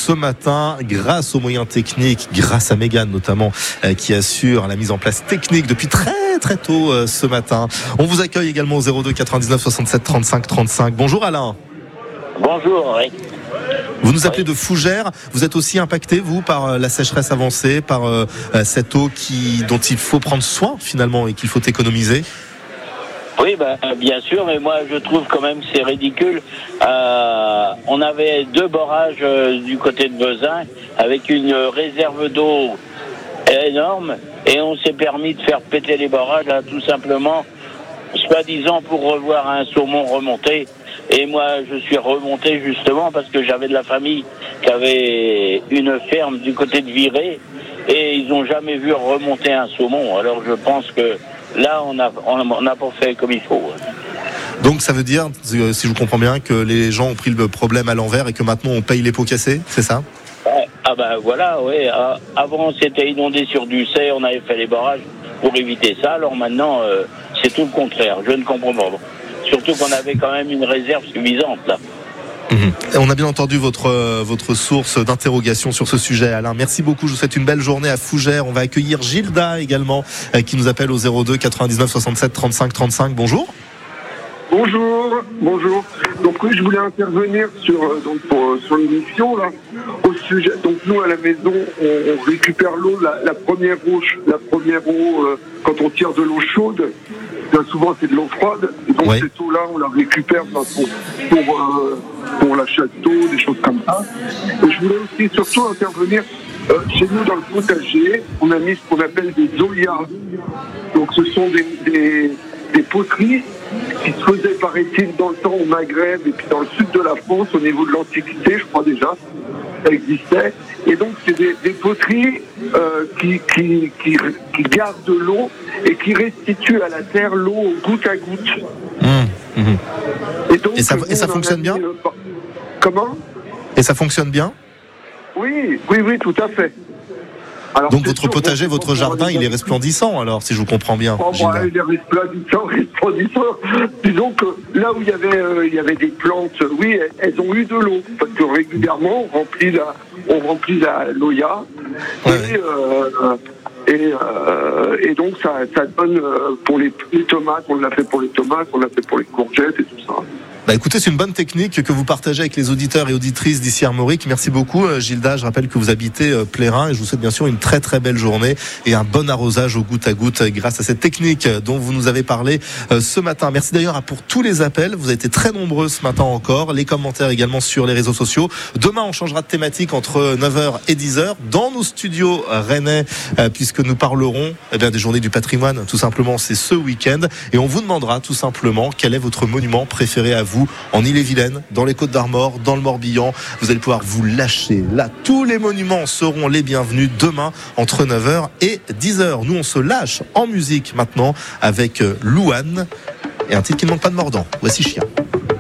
ce matin grâce aux moyens techniques, grâce à Mégane notamment qui assure la mise en place technique depuis très tôt ce matin. On vous accueille également au 02 99 67 35 35. Bonjour Alain. Bonjour, oui. Vous nous appelez de Fougères. Vous êtes aussi impacté, vous, par la sécheresse avancée, par cette eau dont il faut prendre soin, finalement, et qu'il faut économiser? Oui, bien sûr, mais moi, je trouve quand même que c'est ridicule. On avait 2 barrages du côté de Vezin, avec une réserve d'eau énorme, et on s'est permis de faire péter les barrages, là, tout simplement, soi-disant pour revoir un saumon remonter. Et moi, je suis remonté justement parce que j'avais de la famille qui avait une ferme du côté de Viré et ils n'ont jamais vu remonter un saumon. Alors je pense que là, on n'a pas fait comme il faut. Donc ça veut dire, si je vous comprends bien, que les gens ont pris le problème à l'envers et que maintenant on paye les pots cassés, c'est ça? Ah voilà, oui. Avant, c'était inondé sur du C, on avait fait les barrages pour éviter ça. Alors maintenant, c'est tout le contraire. Je ne comprends pas. Surtout qu'on avait quand même une réserve suffisante là. On a bien entendu votre source d'interrogation sur ce sujet, Alain. Merci beaucoup. Je vous souhaite une belle journée à Fougères. On va accueillir Gilda également, qui nous appelle au 02 99 67 35 35. Bonjour. Bonjour. Donc oui, je voulais intervenir sur l'émission là au sujet. Donc nous à la maison, on récupère l'eau, la première eau quand on tire de l'eau chaude. Bien souvent c'est de l'eau froide. Et donc cette eau-là, on la récupère pour l'achat d'eau, des choses comme ça. Et je voulais aussi surtout intervenir chez nous dans le potager. On a mis ce qu'on appelle des zoyas. Donc ce sont des poteries qui se faisaient, paraît-il, dans le temps au Maghreb et puis dans le sud de la France, au niveau de l'Antiquité, je crois déjà, ça existait. Et donc, c'est des poteries qui gardent de l'eau et qui restituent à la terre l'eau goutte à goutte. Et, donc, et ça fonctionne bien Comment? Et ça fonctionne bien? Oui, tout à fait. Alors, donc votre potager, votre jardin, il est resplendissant alors, si je vous comprends bien. Il est resplendissant. Disons que là où il y avait des plantes, oui, elles ont eu de l'eau. Parce que régulièrement, on remplit la loya. Et donc ça donne pour les tomates, on l'a fait pour les tomates, on l'a fait pour les courgettes et tout ça. Écoutez, c'est une bonne technique que vous partagez avec les auditeurs et auditrices d'ici Armorique. Merci beaucoup, Gilda. Je rappelle que vous habitez Plérin et je vous souhaite bien sûr une très très belle journée et un bon arrosage au goutte à goutte grâce à cette technique dont vous nous avez parlé ce matin. Merci d'ailleurs pour tous les appels. Vous avez été très nombreux ce matin encore. Les commentaires également sur les réseaux sociaux. Demain, on changera de thématique entre 9h et 10h dans nos studios rennais puisque nous parlerons des journées du patrimoine. Tout simplement, c'est ce week-end et on vous demandera tout simplement quel est votre monument préféré à vous en Ille-et-Vilaine, dans les Côtes-d'Armor, dans le Morbihan. Vous allez pouvoir vous lâcher. Là, tous les monuments seront les bienvenus demain entre 9h et 10h. Nous, on se lâche en musique maintenant avec Louane et un titre qui ne manque pas de mordant. Voici Chien.